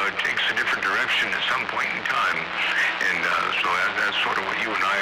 takes a different direction at some point in time. And so that's sort of what you and I